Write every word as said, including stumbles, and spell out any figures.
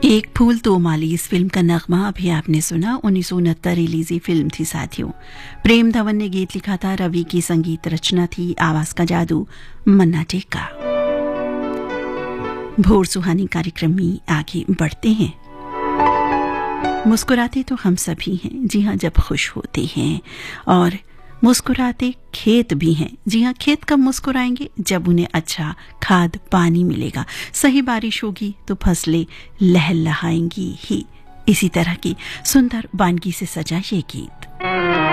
एक फूल दो माली इस फिल्म का नगमा अभी आपने सुना। उन्नीस सौ उनहत्तर रिलीज फिल्म थी साथियों। प्रेम धवन ने गीत लिखा था, रवि की संगीत रचना थी, आवाज का जादू मन्ना डे का। भोर सुहानी कार्यक्रम में आगे बढ़ते हैं। मुस्कुराते तो हम सभी हैं, जी हाँ, जब खुश होते हैं, और मुस्कुराते खेत भी हैं। जी हाँ, खेत कब मुस्कुराएंगे? जब उन्हें अच्छा खाद पानी मिलेगा, सही बारिश होगी तो फसलें लहलहाएंगी ही। इसी तरह की सुंदर वानगी से सजा ये गीत।